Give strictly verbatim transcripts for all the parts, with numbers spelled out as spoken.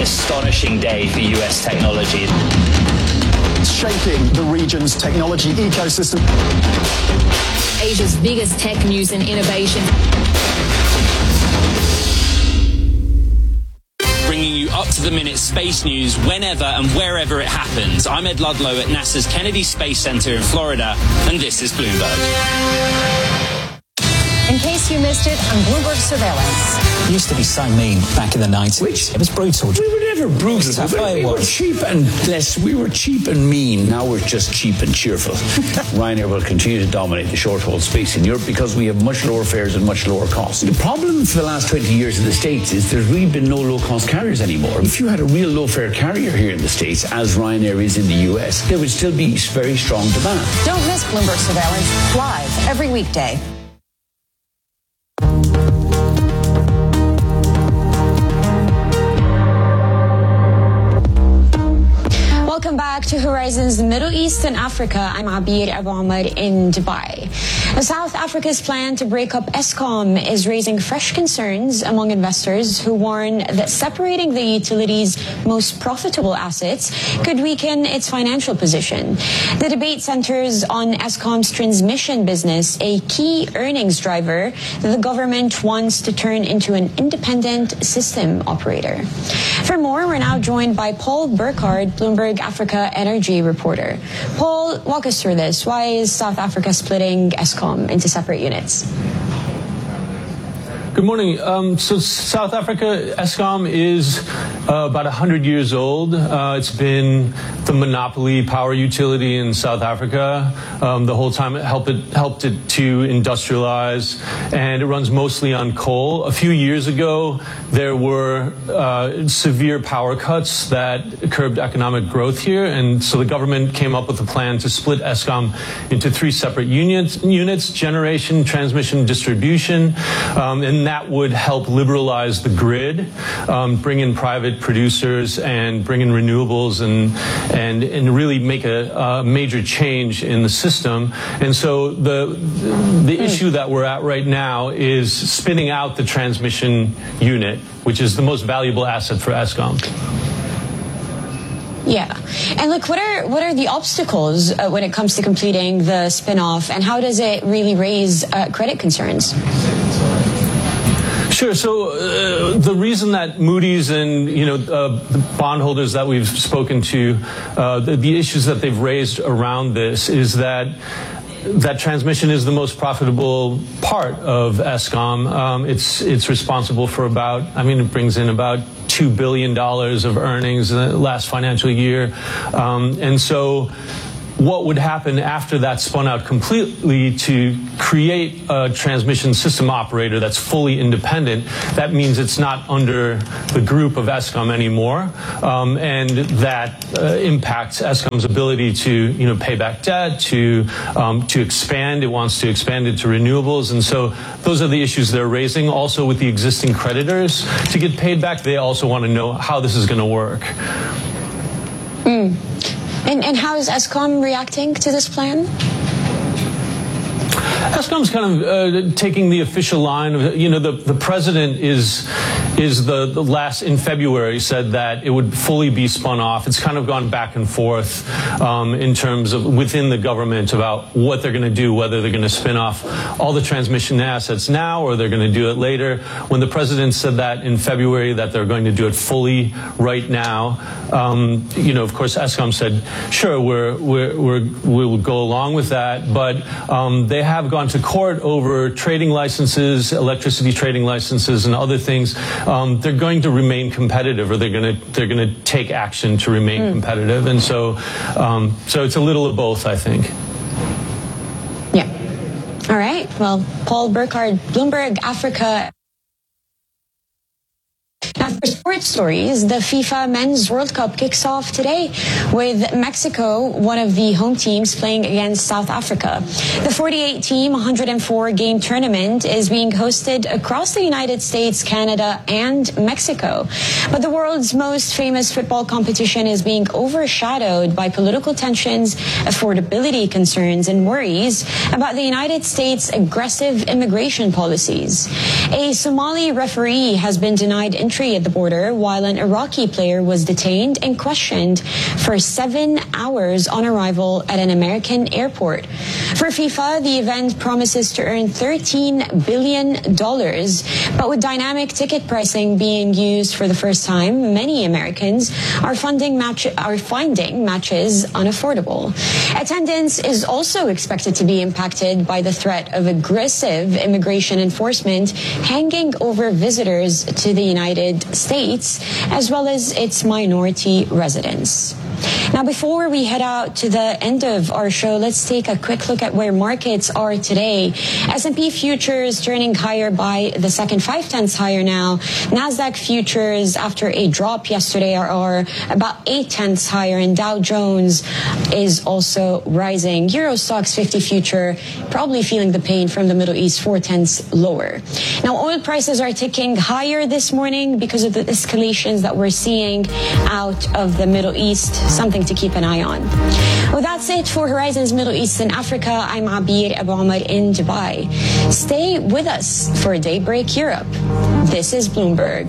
astonishing day for U S technology. Shaping the region's technology ecosystem. Asia's biggest tech news and innovation. Bringing you up-to-the-minute space news whenever and wherever it happens. I'm Ed Ludlow at NASA's Kennedy Space Center in Florida, and this is Bloomberg. In case you missed it, on Bloomberg Surveillance. It used to be so mean back in the nineties. Which, it was brutal. We were never brutal. Tough, we, we were cheap and less. We were cheap and mean. Now we're just cheap and cheerful. Ryanair will continue to dominate the short-haul space in Europe because we have much lower fares and much lower costs. The problem for the last twenty years in the States is there's really been no low-cost carriers anymore. If you had a real low-fare carrier here in the States, as Ryanair is in the U S, there would still be very strong demand. Don't miss Bloomberg Surveillance live every weekday. Welcome back to Horizons Middle East and Africa. I'm Abir Abu Ahmed in Dubai. South Africa's plan to break up Eskom is raising fresh concerns among investors who warn that separating the utility's most profitable assets could weaken its financial position. The debate centers on Eskom's transmission business, a key earnings driver that the government wants to turn into an independent system operator. For more, we're now joined by Paul Burkhardt, Bloomberg Africa energy reporter. Paul, walk us through this. Why is South Africa splitting Eskom into separate units? Good morning. Um, so South Africa, Eskom is uh, about one hundred years old. Uh, it's been the monopoly power utility in South Africa. Um, the whole time it helped, it helped it to industrialize, and it runs mostly on coal. A few years ago, there were uh, severe power cuts that curbed economic growth here, and so the government came up with a plan to split Eskom into three separate units, units generation, transmission, distribution, um, and that would help liberalize the grid, um, bring in private producers and bring in renewables and and, and really make a, a major change in the system. And so the the issue that we're at right now is spinning out the transmission unit, which is the most valuable asset for Eskom. Yeah. And look, what are what are the obstacles uh, when it comes to completing the spin-off, and how does it really raise uh, credit concerns? Sure. So uh, the reason that Moody's and, you know, uh, the bondholders that we've spoken to, uh, the, the issues that they've raised around this is that that transmission is the most profitable part of Eskom. Um, it's it's responsible for about, I mean, it brings in about two billion dollars of earnings in the last financial year. Um, and so what would happen after that spun out completely to create a transmission system operator that's fully independent? That means it's not under the group of Eskom anymore, um, and that uh, impacts Eskom's ability to, you know, pay back debt, to um, to expand. It wants to expand it to renewables, and so those are the issues they're raising. Also, with the existing creditors to get paid back, they also want to know how this is going to work. Mm. And, and how is Eskom reacting to this plan? Eskom's kind of uh, taking the official line of, you know, the, the president is is the, the last in February said that it would fully be spun off. It's kind of gone back and forth um, in terms of within the government about what they're going to do, whether they're going to spin off all the transmission assets now or they're going to do it later. When the president said that in February that they're going to do it fully right now, um, you know, of course, Eskom said, sure, we're, we're, we're, we will go along with that, but um, they have gone to court over trading licenses, electricity trading licenses, and other things. Um, they're going to remain competitive, or they're going to they're going to take action to remain mm. competitive, and so um, so it's a little of both, I think. Yeah. All right. Well, Paul Burkhardt, Bloomberg Africa. Now, for sports stories, the FIFA Men's World Cup kicks off today with Mexico, one of the home teams, playing against South Africa. The forty-eight team, one hundred four game tournament is being hosted across the United States, Canada, and Mexico. But the world's most famous football competition is being overshadowed by political tensions, affordability concerns, and worries about the United States' aggressive immigration policies. A Somali referee has been denied entry entry at the border, while an Iraqi player was detained and questioned for seven hours on arrival at an American airport. For FIFA, the event promises to earn thirteen billion dollars, but with dynamic ticket pricing being used for the first time, many Americans are funding match are finding matches unaffordable. Attendance is also expected to be impacted by the threat of aggressive immigration enforcement hanging over visitors to the United States, as well as its minority residents. Now, before we head out to the end of our show, let's take a quick look at where markets are today. S and P futures turning higher by the second five tenths higher now. NASDAQ futures, after a drop yesterday, are, are about eight tenths higher, and Dow Jones is also rising. Euro Stoxx fifty future probably feeling the pain from the Middle East, four tenths lower. Now, oil prices are ticking higher this morning because of the escalations that we're seeing out of the Middle East. Something to keep an eye on. Well, that's it for Horizons Middle East and Africa. I'm Abir Abu Ahmad in Dubai. Stay with us for Daybreak Europe. This is Bloomberg.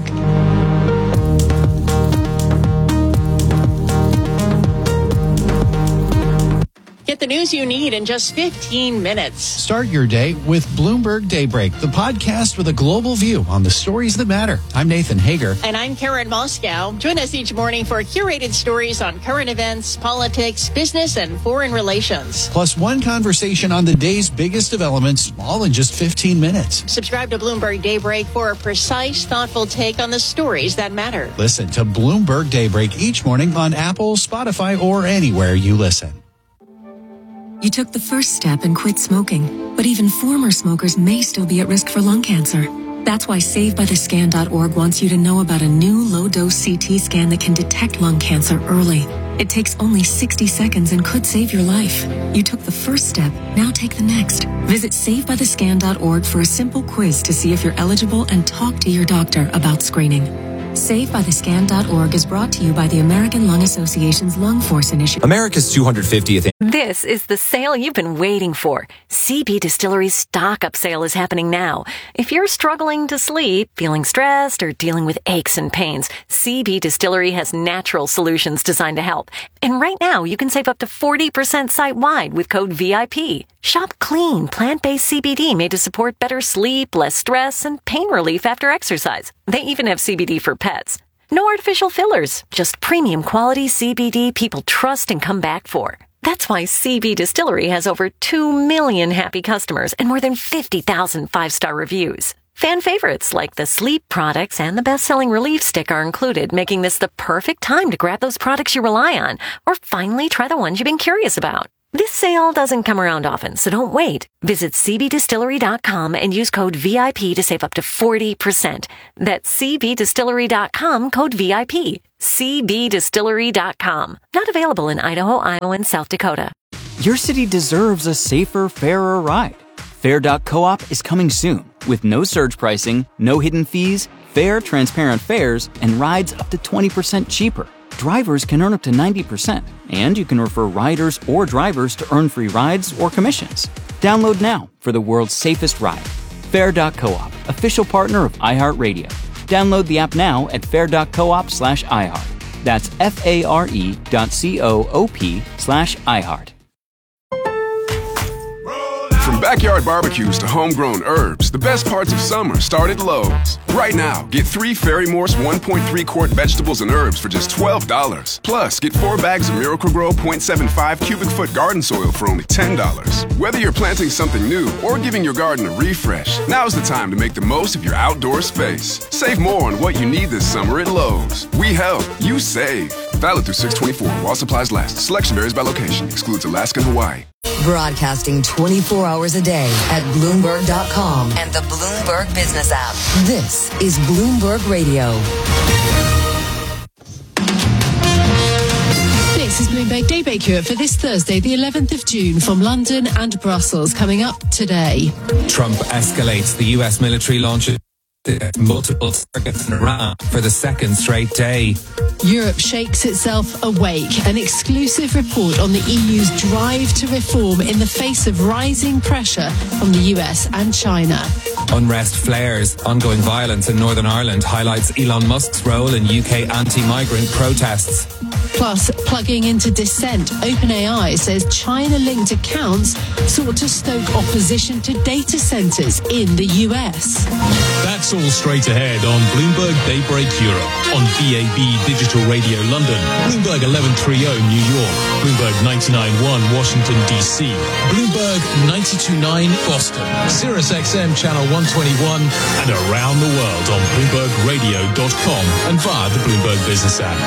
Get the news you need in just fifteen minutes. Start your day with Bloomberg Daybreak, the podcast with a global view on the stories that matter. I'm Nathan Hager. And I'm Karen Moscow. Join us each morning for curated stories on current events, politics, business, and foreign relations. Plus one conversation on the day's biggest developments, all in just fifteen minutes. Subscribe to Bloomberg Daybreak for a precise, thoughtful take on the stories that matter. Listen to Bloomberg Daybreak each morning on Apple, Spotify, or anywhere you listen. You took the first step and quit smoking, but even former smokers may still be at risk for lung cancer. That's why save by the scan dot org wants you to know about a new low-dose C T scan that can detect lung cancer early. It takes only sixty seconds and could save your life. You took the first step, now take the next. Visit save by the scan dot org for a simple quiz to see if you're eligible and talk to your doctor about screening. save by the scan dot org is brought to you by the American Lung Association's Lung Force Initiative. America's two hundred fiftieth. This is the sale you've been waiting for. C B Distillery's stock-up sale is happening now. If you're struggling to sleep, feeling stressed, or dealing with aches and pains, C B Distillery has natural solutions designed to help. And right now, you can save up to forty percent site-wide with code V I P. Shop clean, plant-based C B D made to support better sleep, less stress, and pain relief after exercise. They even have C B D for pets. No artificial fillers, just premium quality C B D people trust and come back for. That's why C B Distillery has over two million happy customers and more than fifty thousand five-star reviews. Fan favorites like the sleep products and the best-selling relief stick are included, making this the perfect time to grab those products you rely on or finally try the ones you've been curious about. This sale doesn't come around often, so don't wait. Visit c b distillery dot com and use code V I P to save up to forty percent. That's c b distillery dot com, code V I P. c b distillery dot com. Not available in Idaho, Iowa, and South Dakota. Your city deserves a safer, fairer ride. Fair dot coop is coming soon with no surge pricing, no hidden fees, fair, transparent fares, and rides up to twenty percent cheaper. Drivers can earn up to ninety percent, and you can refer riders or drivers to earn free rides or commissions. Download now for the world's safest ride. Fair dot coop, official partner of iHeartRadio. Download the app now at fair dot coop slash iHeart. That's F-A-R-E dot C-O-O-P slash iHeart. From backyard barbecues to homegrown herbs, the best parts of summer start at Lowe's. Right now, get three Fairy Morse one point three quart vegetables and herbs for just twelve dollars. Plus, get four bags of Miracle-Gro point seven five cubic foot garden soil for only ten dollars. Whether you're planting something new or giving your garden a refresh, now's the time to make the most of your outdoor space. Save more on what you need this summer at Lowe's. We help, you save. Valid through six twenty-four while supplies last. Selection varies by location. Excludes Alaska and Hawaii. Broadcasting twenty-four hours a day at Bloomberg dot com and the Bloomberg Business app. This is Bloomberg Radio. This is Bloomberg Daybreak Europe for this Thursday, the eleventh of June, from London and Brussels. Coming up today. Trump escalates the U S military launches multiple targets in Iran for the second straight day. Europe shakes itself awake. An exclusive report on the E U's drive to reform in the face of rising pressure from the U S and China. Unrest flares. Ongoing violence in Northern Ireland highlights Elon Musk's role in U K anti-migrant protests. Plus, plugging into dissent, OpenAI says China-linked accounts sought to stoke opposition to data centres in the U S. That's all straight ahead on Bloomberg Daybreak Europe, on B A B Digital Radio London, Bloomberg eleven thirty New York, Bloomberg ninety-nine point one Washington, D C, Bloomberg ninety-two point nine Boston, Sirius X M Channel one twenty-one, and around the world on Bloomberg Radio dot com and via the Bloomberg Business app.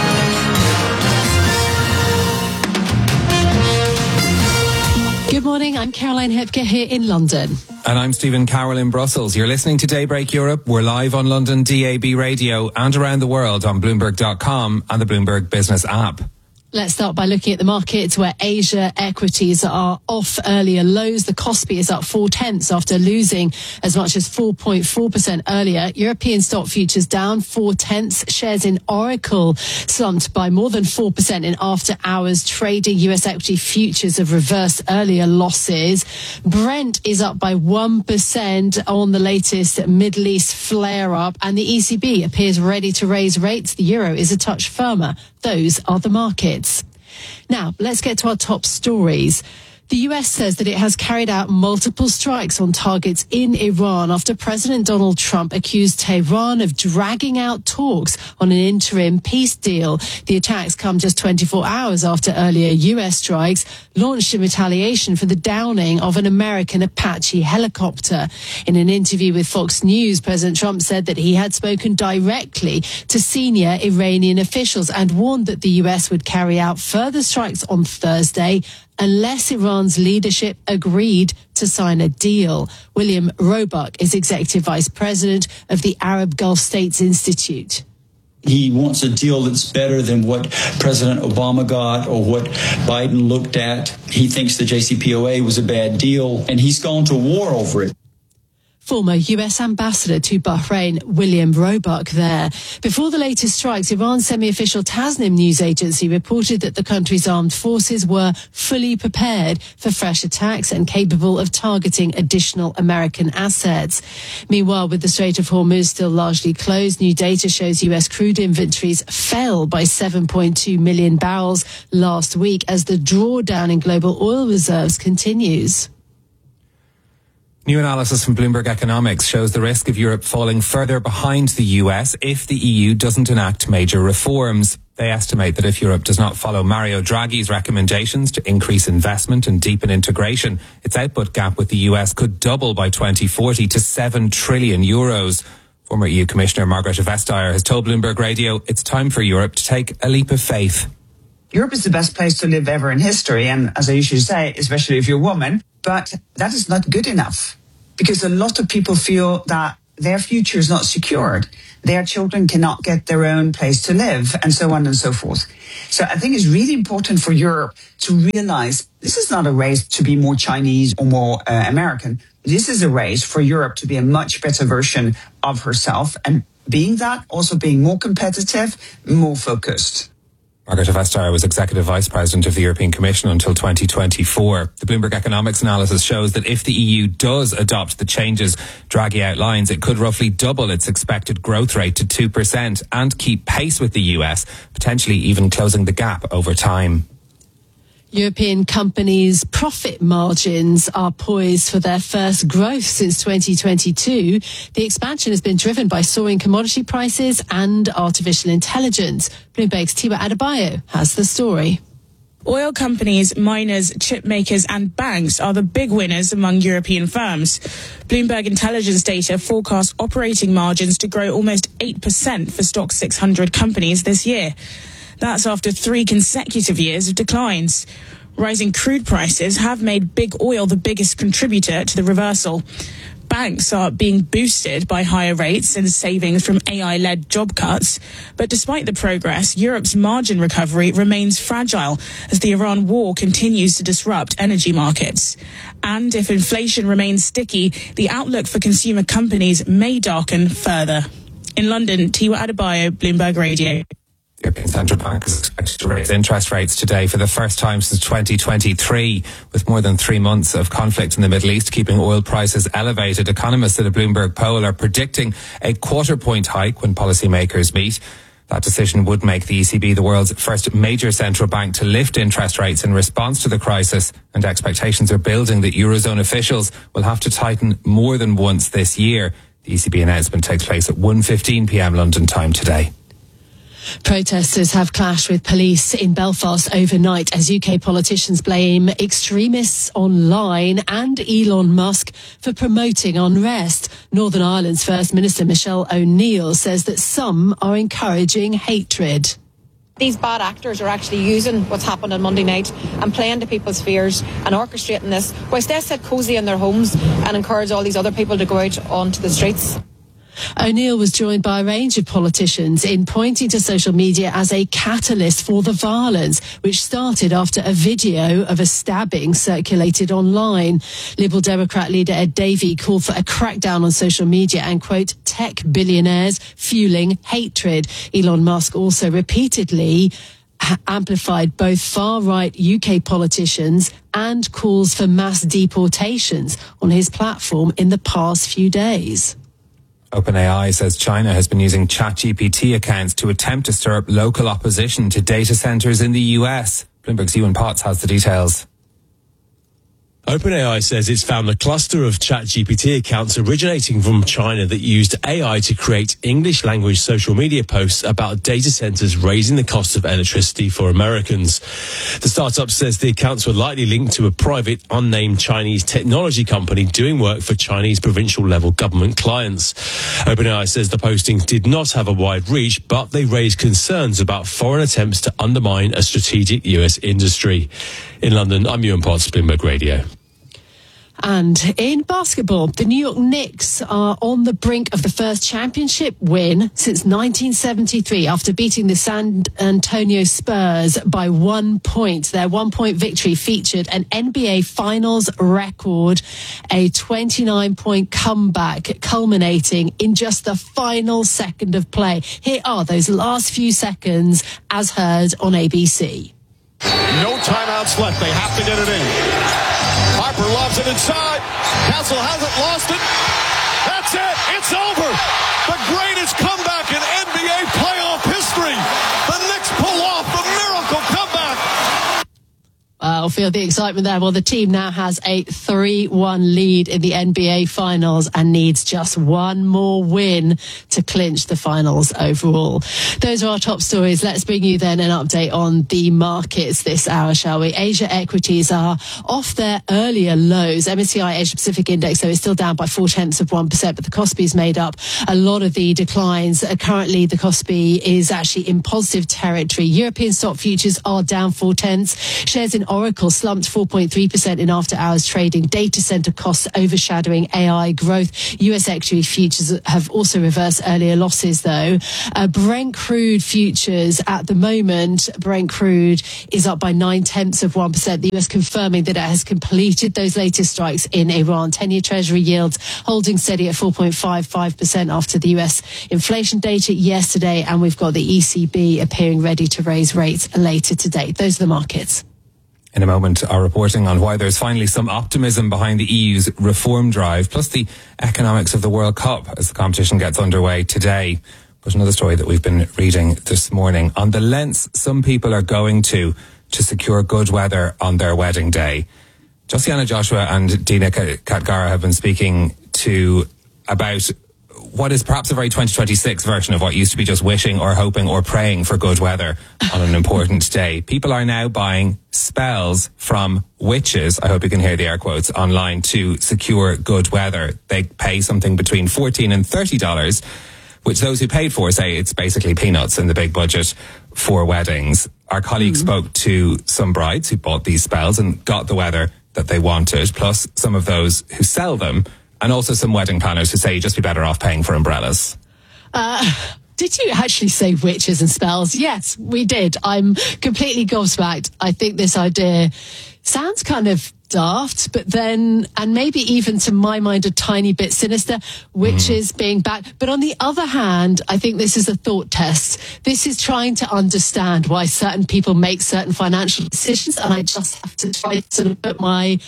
Good morning, I'm Caroline Hepker here in London. And I'm Stephen Carroll in Brussels. You're listening to Daybreak Europe. We're live on London D A B Radio and around the world on Bloomberg dot com and the Bloomberg Business app. Let's start by looking at the markets where Asia equities are off earlier lows. The Kospi is up four tenths after losing as much as four point four percent earlier. European stock futures down four tenths. Shares in Oracle slumped by more than four percent in after hours trading. U S equity futures have reversed earlier losses. Brent is up by one percent on the latest Middle East flare up, and the E C B appears ready to raise rates. The euro is a touch firmer. Those are the markets. Now, let's get to our top stories. The U S says that it has carried out multiple strikes on targets in Iran after President Donald Trump accused Tehran of dragging out talks on an interim peace deal. The attacks come just twenty-four hours after earlier U S strikes launched in retaliation for the downing of an American Apache helicopter. In an interview with Fox News, President Trump said that he had spoken directly to senior Iranian officials and warned that the U S would carry out further strikes on Thursday unless Iran's leadership agreed to sign a deal. William Roebuck is Executive Vice President of the Arab Gulf States Institute. He wants a deal that's better than what President Obama got or what Biden looked at. He thinks the J C P O A was a bad deal, and he's gone to war over it. Former U S Ambassador to Bahrain, William Roebuck there. Before the latest strikes, Iran's semi-official Tasnim news agency reported that the country's armed forces were fully prepared for fresh attacks and capable of targeting additional American assets. Meanwhile, with the Strait of Hormuz still largely closed, new data shows U S crude inventories fell by seven point two million barrels last week as the drawdown in global oil reserves continues. New analysis from Bloomberg Economics shows the risk of Europe falling further behind the U S if the E U doesn't enact major reforms. They estimate that if Europe does not follow Mario Draghi's recommendations to increase investment and deepen integration, its output gap with the U S could double by twenty forty to seven trillion euros. Former E U Commissioner Margrethe Vestager has told Bloomberg Radio it's time for Europe to take a leap of faith. Europe is the best place to live ever in history, and as I usually say, especially if you're a woman, but that is not good enough. Because a lot of people feel that their future is not secured. Their children cannot get their own place to live, and so on and so forth. So I think it's really important for Europe to realize this is not a race to be more Chinese or more uh, American. This is a race for Europe to be a much better version of herself, and being that, also being more competitive, more focused. Margrethe Vestager was Executive Vice President of the European Commission until twenty twenty-four. The Bloomberg Economics analysis shows that if the E U does adopt the changes Draghi outlines, it could roughly double its expected growth rate to two percent and keep pace with the U S, potentially even closing the gap over time. European companies' profit margins are poised for their first growth since twenty twenty-two. The expansion has been driven by soaring commodity prices and artificial intelligence. Bloomberg's Tiwa Adebayo has the story. Oil companies, miners, chip makers and banks are the big winners among European firms. Bloomberg Intelligence data forecasts operating margins to grow almost eight percent for Stoxx six hundred companies this year. That's after three consecutive years of declines. Rising crude prices have made big oil the biggest contributor to the reversal. Banks are being boosted by higher rates and savings from A I-led job cuts. But despite the progress, Europe's margin recovery remains fragile as the Iran war continues to disrupt energy markets. And if inflation remains sticky, the outlook for consumer companies may darken further. In London, Tiwa Adebayo, Bloomberg Radio. The European Central Bank is expected to raise interest rates today for the first time since twenty twenty-three, with more than three months of conflict in the Middle East keeping oil prices elevated. Economists at a Bloomberg poll are predicting a quarter point hike when policymakers meet. That decision would make the E C B the world's first major central bank to lift interest rates in response to the crisis, and expectations are building that Eurozone officials will have to tighten more than once this year. The E C B announcement takes place at one fifteen p.m. London time today. Protesters have clashed with police in Belfast overnight as U K politicians blame extremists online and Elon Musk for promoting unrest. Northern Ireland's First Minister Michelle O'Neill says that some are encouraging hatred. These bad actors are actually using what's happened on Monday night and playing to people's fears and orchestrating this, whilst they sit cosy in their homes and encourage all these other people to go out onto the streets. O'Neill was joined by a range of politicians in pointing to social media as a catalyst for the violence, which started after a video of a stabbing circulated online. Liberal Democrat leader Ed Davey called for a crackdown on social media and, quote, tech billionaires fueling hatred. Elon Musk also repeatedly amplified both far-right U K politicians and calls for mass deportations on his platform in the past few days. OpenAI says China has been using ChatGPT accounts to attempt to stir up local opposition to data centres in the U S. Bloomberg's Ewan Potts has the details. OpenAI says it's found a cluster of ChatGPT accounts originating from China that used A I to create English-language social media posts about data centers raising the cost of electricity for Americans. The startup says the accounts were likely linked to a private, unnamed Chinese technology company doing work for Chinese provincial-level government clients. OpenAI says the postings did not have a wide reach, but they raised concerns about foreign attempts to undermine a strategic U S industry. In London, I'm Ewan Potts, Bloomberg Radio. And in basketball, the New York Knicks are on the brink of the first championship win since nineteen seventy-three after beating the San Antonio Spurs by one point. Their one-point victory featured an N B A Finals record, a twenty-nine point comeback culminating in just the final second of play. Here are those last few seconds as heard on A B C. No timeouts left. They have to get it in. Harper lobs it inside. Castle hasn't lost it. That's it. It's over. The greatest comeback in N B A playoff history. The Knicks pull off the miracle comeback. I'll feel the excitement there. Well, the team now has a three one lead in the N B A Finals and needs just one more win to clinch the finals overall. Those are our top stories. Let's bring you then an update on the markets this hour, shall we? Asia equities are off their earlier lows. M S C I Asia Pacific Index, though, is still down by four tenths of one percent, but the Kospi made up a lot of the declines. Uh, currently, the Kospi is actually in positive territory. European stock futures are down four tenths. Shares in Oracle slumped four point three percent in after-hours trading. Data center costs overshadowing A I growth. U S equity futures have also reversed earlier losses, though. Uh, Brent crude futures at the moment, Brent crude is up by nine tenths of one percent. The U S confirming that it has completed those latest strikes in Iran. ten-year Treasury yields holding steady at four point five five percent after the U S inflation data yesterday, and we've got the E C B appearing ready to raise rates later today. Those are the markets. In a moment, our reporting on why there's finally some optimism behind the E U's reform drive, plus the economics of the World Cup as the competition gets underway today. But another story that we've been reading this morning on the lengths some people are going to to secure good weather on their wedding day. Josiana Joshua and Dina Katgara have been speaking to about what is perhaps a very twenty twenty-six version of what used to be just wishing or hoping or praying for good weather on an important day. People are now buying spells from witches, I hope you can hear the air quotes, online to secure good weather. They pay something between fourteen and thirty dollars, which those who paid for say it's basically peanuts in the big budget for weddings. Our colleague mm-hmm. spoke to some brides who bought these spells and got the weather that they wanted, plus some of those who sell them, and also some wedding planners who say you'd just be better off paying for umbrellas. Uh, did you actually say witches and spells? Yes, we did. I'm completely gobsmacked. I think this idea sounds kind of daft, but then, and maybe even to my mind, a tiny bit sinister, which mm. is being backed. But on the other hand, I think this is a thought test. This is trying to understand why certain people make certain financial decisions, and I just have to try to sort of put my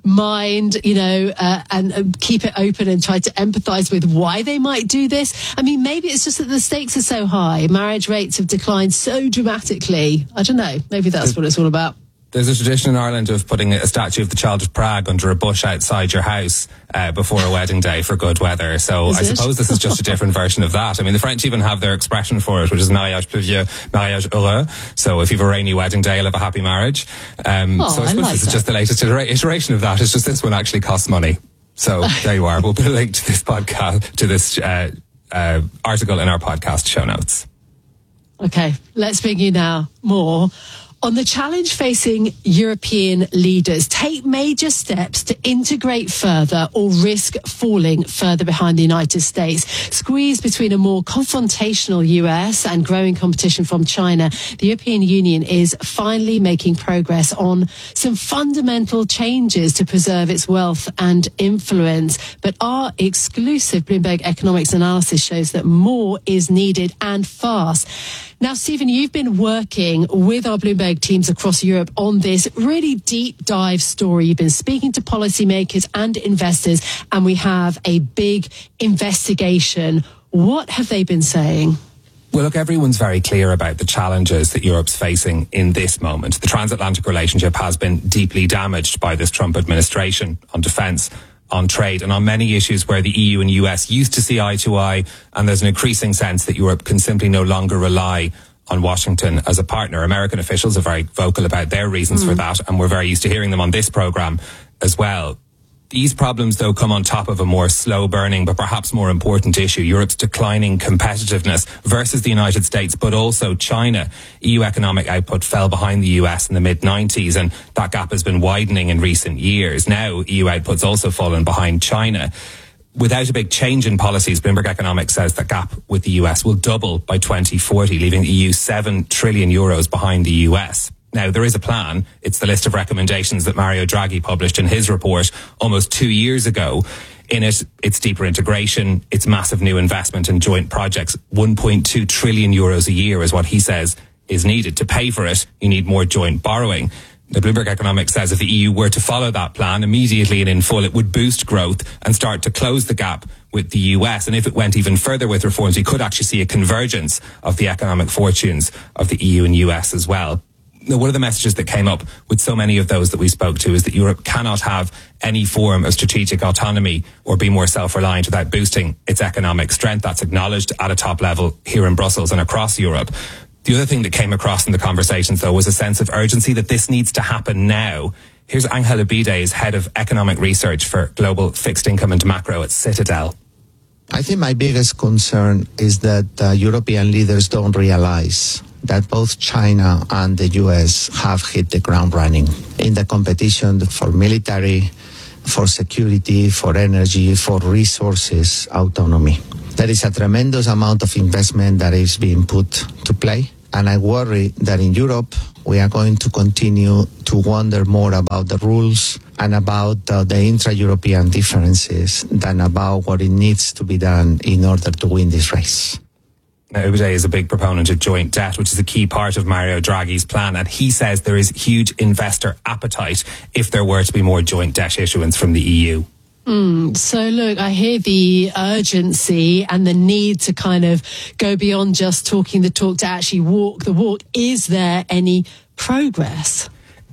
mind, you know, uh, and uh, keep it open and try to empathise with why they might do this. I mean, maybe it's just that the stakes are so high. Marriage rates have declined so dramatically. I don't know. Maybe that's what it's all about. There's a tradition in Ireland of putting a statue of the Child of Prague under a bush outside your house uh, before a wedding day for good weather. So is I it? suppose this is just a different version of that. I mean, the French even have their expression for it, which is mariage pluvieux, mariage heureux. So if you have a rainy wedding day, you'll have a happy marriage. Um, oh, so I I suppose like this that. is just the latest iteration of that. It's just this one actually costs money. So there you are. We'll put a link to this podcast, to this uh, uh, article in our podcast show notes. Okay, let's bring you now more on the challenge facing European leaders. Take major steps to integrate further or risk falling further behind the United States. Squeezed between a more confrontational U S and growing competition from China, the European Union is finally making progress on some fundamental changes to preserve its wealth and influence. But our exclusive Bloomberg Economics analysis shows that more is needed and fast. Now, Stephen, you've been working with our Bloomberg teams across Europe on this really deep dive story. You've been speaking to policymakers and investors, and we have a big investigation. What have they been saying? Well, look, everyone's very clear about the challenges that Europe's facing in this moment. The transatlantic relationship has been deeply damaged by this Trump administration on defence, on trade, and on many issues where the E U and U S used to see eye to eye, and there's an increasing sense that Europe can simply no longer rely on Washington as a partner. American officials are very vocal about their reasons mm. for that, and we're very used to hearing them on this programme as well. These problems, though, come on top of a more slow-burning but perhaps more important issue, Europe's declining competitiveness versus the United States, but also China. E U economic output fell behind the U S in the mid nineties, and that gap has been widening in recent years. Now, E U output's also fallen behind China. Without a big change in policies, Bloomberg Economics says that gap with the U S will double by twenty forty, leaving the E U seven trillion euros behind the U S. Now, there is a plan. It's the list of recommendations that Mario Draghi published in his report almost two years ago. In it, it's deeper integration, it's massive new investment in joint projects. one point two trillion euros a year is what he says is needed. To pay for it, you need more joint borrowing. The Bloomberg Economics says if the E U were to follow that plan immediately and in full, it would boost growth and start to close the gap with the U S. And if it went even further with reforms, we could actually see a convergence of the economic fortunes of the E U and U S as well. Now, one of the messages that came up with so many of those that we spoke to is that Europe cannot have any form of strategic autonomy or be more self-reliant without boosting its economic strength. That's acknowledged at a top level here in Brussels and across Europe. The other thing that came across in the conversations, though, was a sense of urgency that this needs to happen now. Here's Angel Abide, head of economic research for global fixed income and macro at Citadel. I think my biggest concern is that uh, European leaders don't realize that both China and the U S have hit the ground running in the competition for military, for security, for energy, for resources autonomy. There is a tremendous amount of investment that is being put to play, and I worry that in Europe we are going to continue to wonder more about the rules and about uh, the intra-European differences than about what it needs to be done in order to win this race. Now, Abide is a big proponent of joint debt, which is a key part of Mario Draghi's plan, and he says there is huge investor appetite if there were to be more joint debt issuance from the E U. Mm, so look, I hear the urgency and the need to kind of go beyond just talking the talk to actually walk the walk. Is there any progress?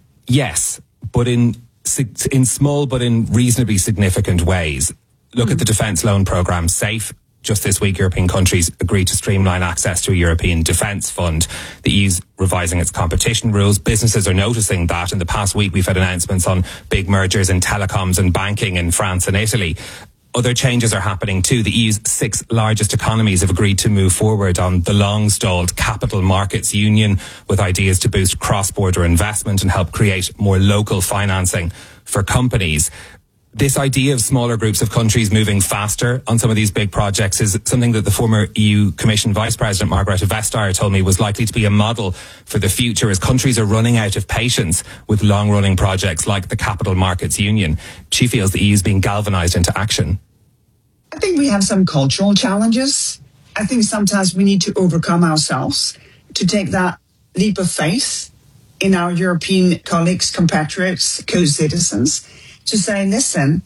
Yes, but in in small but in reasonably significant ways. Look mm. at the defence loan programme, SAFE. Just this week, European countries agreed to streamline access to a European defence fund. The E U's revising its competition rules. Businesses are noticing that. In the past week, we've had announcements on big mergers in telecoms and banking in France and Italy. Other changes are happening too. The E U's six largest economies have agreed to move forward on the long-stalled Capital Markets Union with ideas to boost cross-border investment and help create more local financing for companies. This idea of smaller groups of countries moving faster on some of these big projects is something that the former E U Commission Vice President Margrethe Vestager told me was likely to be a model for the future as countries are running out of patience with long-running projects like the Capital Markets Union. She feels the E U is being galvanised into action. I think we have some cultural challenges. I think sometimes we need to overcome ourselves to take that leap of faith in our European colleagues, compatriots, co-citizens, to say, listen,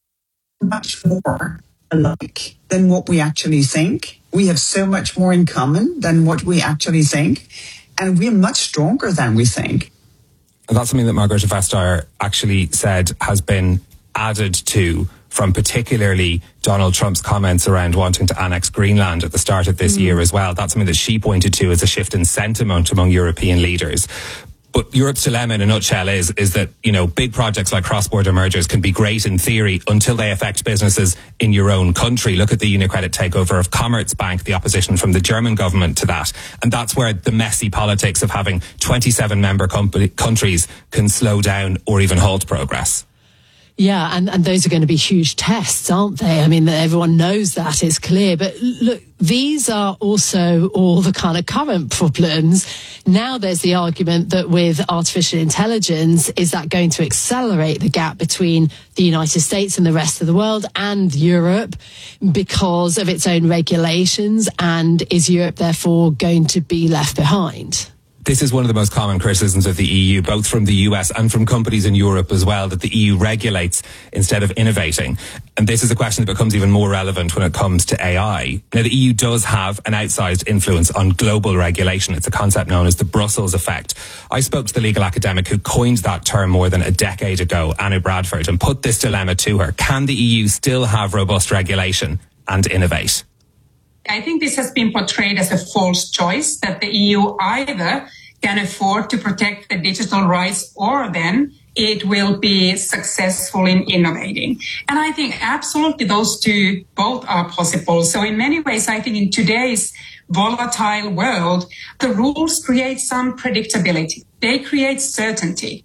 much more alike than what we actually think. We have so much more in common than what we actually think. And we're much stronger than we think. And that's something that Margrethe Vestager actually said has been added to from particularly Donald Trump's comments around wanting to annex Greenland at the start of this mm. year as well. That's something that she pointed to as a shift in sentiment among European leaders. But Europe's dilemma in a nutshell is, is that, you know, big projects like cross-border mergers can be great in theory until they affect businesses in your own country. Look at the Unicredit takeover of Commerzbank, the opposition from the German government to that. And that's where the messy politics of having twenty-seven member com- countries can slow down or even halt progress. Yeah, and, and those are going to be huge tests, aren't they? I mean, everyone knows that, it's clear. But look, these are also all the kind of current problems. Now there's the argument that with artificial intelligence, is that going to accelerate the gap between the United States and the rest of the world and Europe because of its own regulations? And is Europe therefore going to be left behind? This is one of the most common criticisms of the E U, both from the U S and from companies in Europe as well, that the E U regulates instead of innovating. And this is a question that becomes even more relevant when it comes to A I. Now, the E U does have an outsized influence on global regulation. It's a concept known as the Brussels effect. I spoke to the legal academic who coined that term more than a decade ago, Anu Bradford, and put this dilemma to her. Can the E U still have robust regulation and innovate? I think this has been portrayed as a false choice, that the E U either can afford to protect the digital rights or then it will be successful in innovating. And I think absolutely those two both are possible. So in many ways, I think in today's volatile world, the rules create some predictability. They create certainty.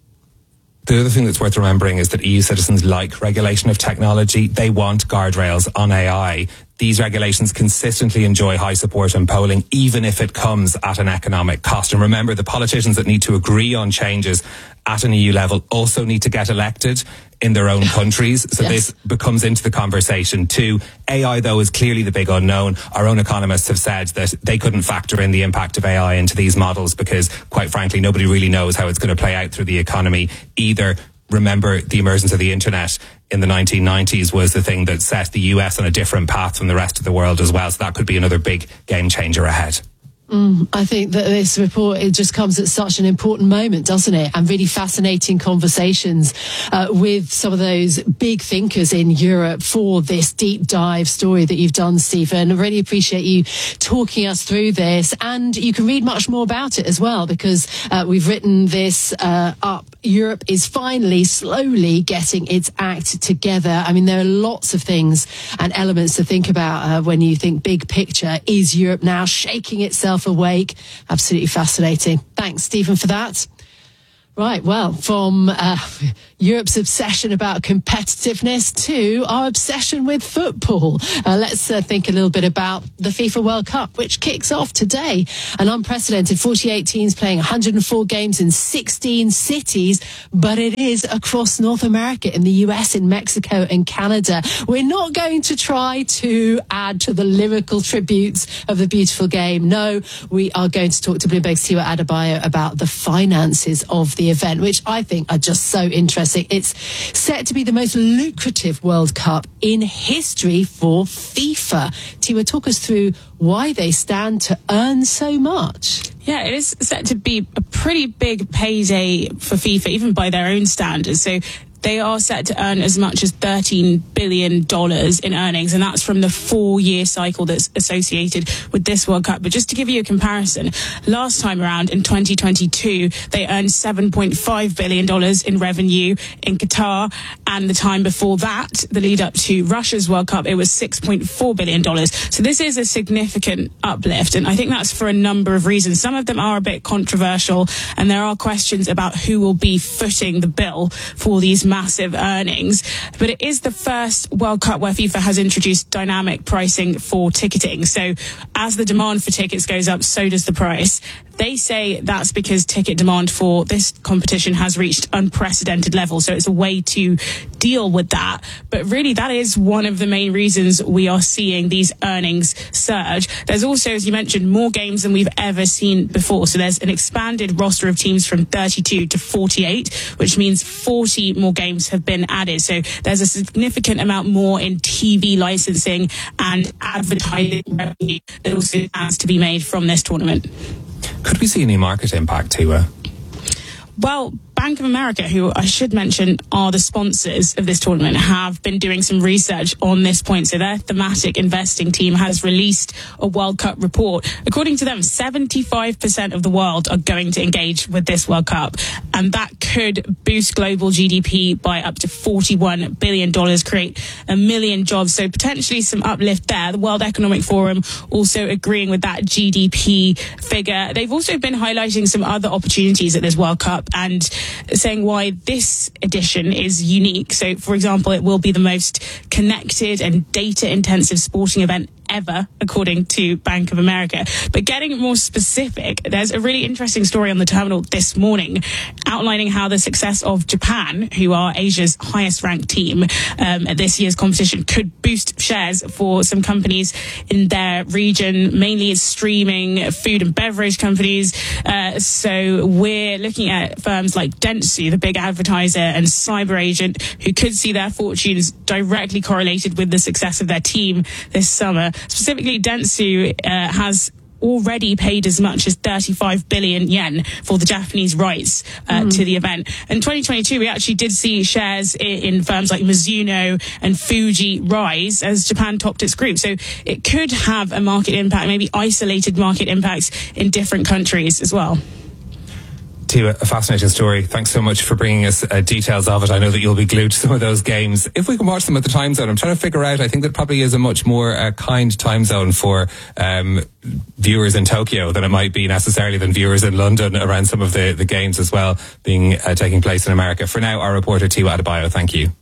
The other thing that's worth remembering is that E U citizens like regulation of technology. They want guardrails on A I. These regulations consistently enjoy high support in polling, even if it comes at an economic cost. And remember, the politicians that need to agree on changes at an E U level also need to get elected in their own countries. So yes. This becomes into the conversation too. A I, though, is clearly the big unknown. Our own economists have said that they couldn't factor in the impact of A I into these models because, quite frankly, nobody really knows how it's going to play out through the economy either. Remember, the emergence of the internet in the nineteen nineties was the thing that set the U S on a different path from the rest of the world as well. So that could be another big game changer ahead. Mm, I think that this report, it just comes at such an important moment, doesn't it? And really fascinating conversations uh, with some of those big thinkers in Europe for this deep dive story that you've done, Stephen. I really appreciate you talking us through this. And you can read much more about it as well, because uh, we've written this uh, up. Europe is finally, slowly getting its act together. I mean, there are lots of things and elements to think about uh, when you think big picture. Is Europe now shaking itself awake? Absolutely fascinating. Thanks, Stephen, for that. Right, well, from uh, Europe's obsession about competitiveness to our obsession with football. Uh, let's uh, think a little bit about the FIFA World Cup, which kicks off today. An unprecedented forty-eight teams playing one hundred four games in sixteen cities, but it is across North America, in the U S, in Mexico and Canada. We're not going to try to add to the lyrical tributes of the beautiful game. No, we are going to talk to Bloomberg's Tiwa Adebayo about the finances of the event, which I think are just so interesting. It's set to be the most lucrative World Cup in history for FIFA. Tiwa, talk us through why they stand to earn so much. Yeah, it is set to be a pretty big payday for FIFA, even by their own standards. So they are set to earn as much as thirteen billion dollars in earnings, and that's from the four-year cycle that's associated with this World Cup. But just to give you a comparison, last time around in twenty twenty-two, they earned seven point five billion dollars in revenue in Qatar, and the time before that, the lead up to Russia's World Cup, it was six point four billion dollars. So this is a significant uplift, and I think that's for a number of reasons. Some of them are a bit controversial, and there are questions about who will be footing the bill for these massive earnings. But it is the first World Cup where FIFA has introduced dynamic pricing for ticketing. So as the demand for tickets goes up, so does the price. They say that's because ticket demand for this competition has reached unprecedented levels. So it's a way to deal with that. But really, that is one of the main reasons we are seeing these earnings surge. There's also, as you mentioned, more games than we've ever seen before. So there's an expanded roster of teams from thirty-two to forty-eight, which means forty more games have been added. So there's a significant amount more in T V licensing and advertising revenue that also has to be made from this tournament. Could we see any market impact, Tiwa? Well, Bank of America, who I should mention are the sponsors of this tournament, have been doing some research on this point. So their thematic investing team has released a World Cup report. According to them, seventy-five percent of the world are going to engage with this World Cup. And that could boost global G D P by up to forty-one billion dollars, create a million jobs. So potentially some uplift there. The World Economic Forum also agreeing with that G D P figure. They've also been highlighting some other opportunities at this World Cup and saying why this edition is unique. So, for example, it will be the most connected and data-intensive sporting event ever, according to Bank of America. But getting more specific, there's a really interesting story on the terminal this morning outlining how the success of Japan, who are Asia's highest ranked team um, at this year's competition, could boost shares for some companies in their region, mainly streaming, food and beverage companies. Uh, so we're looking at firms like Dentsu, the big advertiser, and CyberAgent, who could see their fortunes directly correlated with the success of their team this summer. Specifically, Dentsu uh, has already paid as much as thirty-five billion yen for the Japanese rights uh, mm. to the event. In twenty twenty-two, we actually did see shares in, in firms like Mizuno and Fuji rise as Japan topped its group. So it could have a market impact, maybe isolated market impacts in different countries as well. A fascinating story. Thanks so much for bringing us uh, details of it. I know that you'll be glued to some of those games. If we can watch them at the time zone, I'm trying to figure out, I think that probably is a much more uh, kind time zone for um, viewers in Tokyo than it might be necessarily than viewers in London around some of the, the games as well being uh, taking place in America. For now, our reporter Tiwa Adebayo, thank you.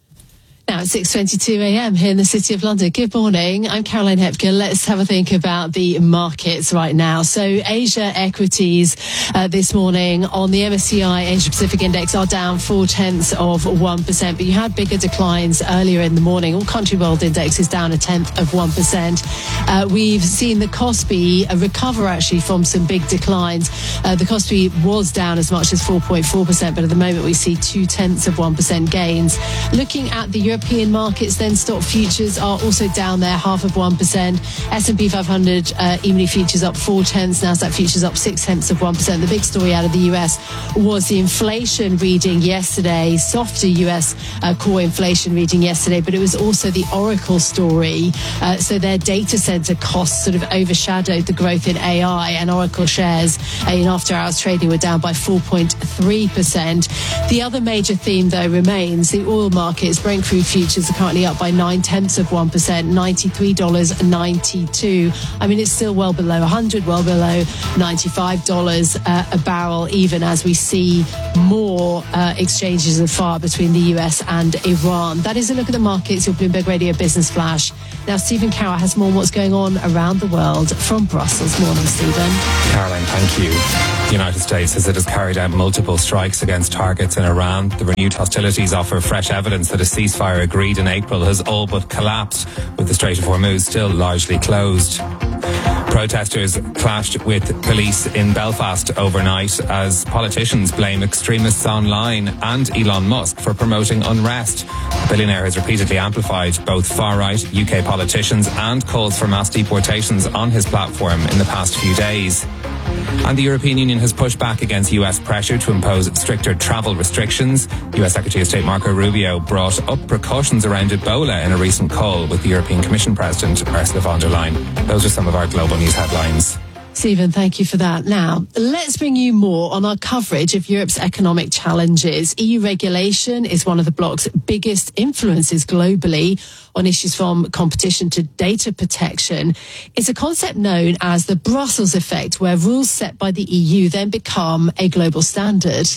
Now it's six twenty-two a.m. here in the City of London. Good morning. I'm Caroline Hepker. Let's have a think about the markets right now. So Asia equities uh, this morning on the M S C I Asia Pacific Index are down four tenths of one percent, but you had bigger declines earlier in the morning. All country world index is down a tenth of one percent. Uh, we've seen the Kospi recover actually from some big declines. Uh, the Kospi was down as much as four point four percent, but at the moment we see two tenths of one percent gains. Looking at the European markets, then stock futures are also down there, half of one percent. S and P five hundred uh, E-mini futures up four tenths. Nasdaq futures up six tenths of one percent. The big story out of the U S was the inflation reading yesterday, softer U S uh, core inflation reading yesterday, but it was also the Oracle story. Uh, so their data center costs sort of overshadowed the growth in A I, and Oracle shares uh, in after hours trading were down by four point three percent. The other major theme though remains the oil markets. Brent crude futures are currently up by nine tenths of one percent, ninety-three dollars and ninety-two. I mean, it's still well below one hundred, well below ninety-five dollars uh, a barrel, even as we see more uh, exchanges of fire between the U S and Iran. That is a look at the markets, your Bloomberg Radio Business Flash. Now, Stephen Carroll has more on what's going on around the world from Brussels. Morning, Stephen. Caroline, thank you. The United States says it has carried out multiple strikes against targets in Iran. The renewed hostilities offer fresh evidence that a ceasefire agreed in April has all but collapsed, with the Strait of Hormuz still largely closed. Protesters clashed with police in Belfast overnight as politicians blame extremists online and Elon Musk for promoting unrest. The billionaire has repeatedly amplified both far-right U K politicians and calls for mass deportations on his platform in the past few days. And the European Union has pushed back against U S pressure to impose stricter travel restrictions. U S Secretary of State Marco Rubio brought up precautions around Ebola in a recent call with the European Commission President Ursula von der Leyen. Those are some of our global news headlines. Stephen, thank you for that. Now, let's bring you more on our coverage of Europe's economic challenges. E U regulation is one of the bloc's biggest influences globally on issues from competition to data protection. It's a concept known as the Brussels effect, where rules set by the E U then become a global standard.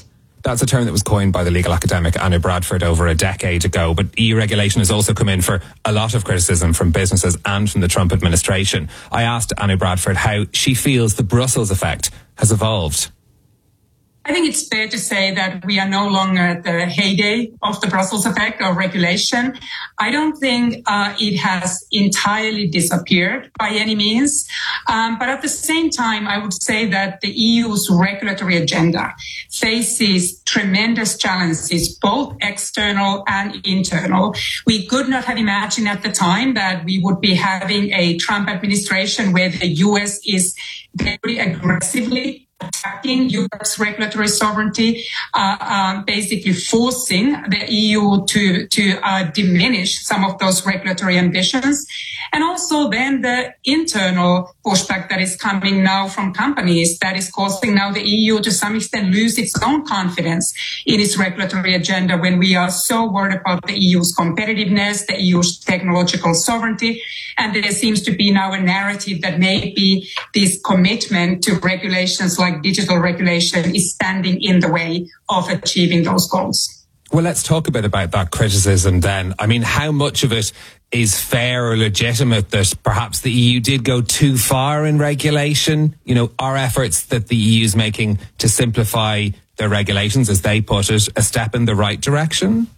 That's a term that was coined by the legal academic Anu Bradford over a decade ago. But E U regulation has also come in for a lot of criticism from businesses and from the Trump administration. I asked Anu Bradford how she feels the Brussels effect has evolved. I think it's fair to say that we are no longer at the heyday of the Brussels effect or regulation. I don't think uh, it has entirely disappeared by any means. Um, but at the same time, I would say that the E U's regulatory agenda faces tremendous challenges, both external and internal. We could not have imagined at the time that we would be having a Trump administration where the U S is very aggressively attacking Europe's regulatory sovereignty, uh, um, basically forcing the E U to to uh, diminish some of those regulatory ambitions, and also then the internal pushback that is coming now from companies that is causing now the E U to some extent lose its own confidence in its regulatory agenda when we are so worried about the E U's competitiveness, the E U's technological sovereignty, and there seems to be now a narrative that maybe this commitment to regulations like like digital regulation is standing in the way of achieving those goals. Well, let's talk a bit about that criticism then. I mean, how much of it is fair or legitimate that perhaps the E U did go too far in regulation? You know, are efforts that the E U is making to simplify their regulations, as they put it, a step in the right direction?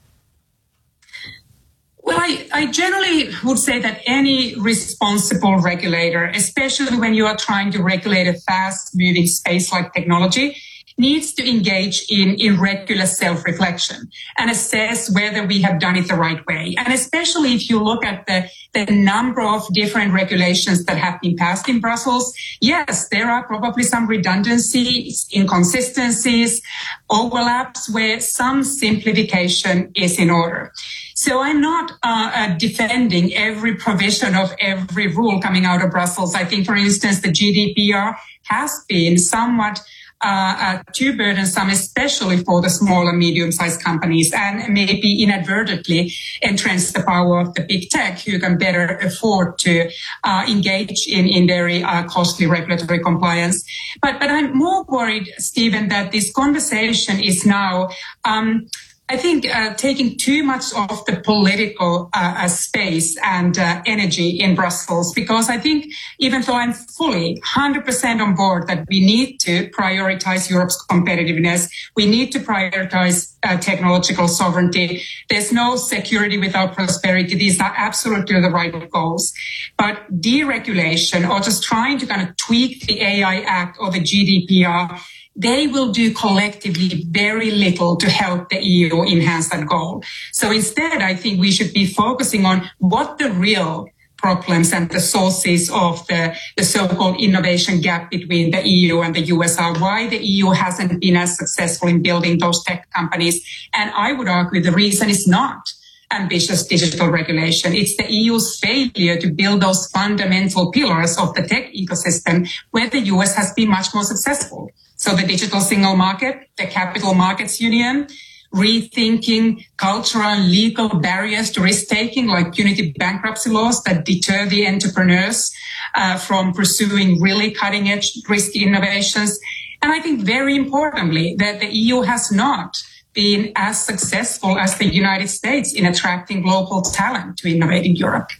Well, I, I generally would say that any responsible regulator, especially when you are trying to regulate a fast-moving space like technology, needs to engage in, in regular self-reflection and assess whether we have done it the right way. And especially if you look at the, the number of different regulations that have been passed in Brussels, yes, there are probably some redundancies, inconsistencies, overlaps where some simplification is in order. So I'm not uh, uh, defending every provision of every rule coming out of Brussels. I think, for instance, the G D P R has been somewhat uh, uh, too burdensome, especially for the small and medium-sized companies, and maybe inadvertently entrench the power of the big tech who can better afford to uh, engage in, in very uh, costly regulatory compliance. But, but I'm more worried, Stephen, that this conversation is now um, I think uh, taking too much of the political uh, uh, space and uh, energy in Brussels, because I think even though I'm fully one hundred percent on board that we need to prioritize Europe's competitiveness, we need to prioritize uh, technological sovereignty. There's no security without prosperity. These are absolutely the right goals. But deregulation or just trying to kind of tweak the A I Act or the G D P R, they will do collectively very little to help the E U enhance that goal. So instead, I think we should be focusing on what the real problems and the sources of the, the so-called innovation gap between the E U and the U S are, why the E U hasn't been as successful in building those tech companies. And I would argue the reason is not ambitious digital regulation. It's the E U's failure to build those fundamental pillars of the tech ecosystem where the U S has been much more successful. So the digital single market, the capital markets union, rethinking cultural and legal barriers to risk-taking like punitive bankruptcy laws that deter the entrepreneurs uh, from pursuing really cutting-edge risky innovations. And I think very importantly that the E U has not been as successful as the United States in attracting global talent to innovate in Europe.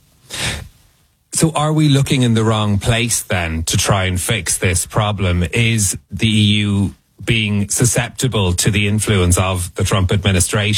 So are we looking in the wrong place then to try and fix this problem? Is the E U being susceptible to the influence of the Trump administration?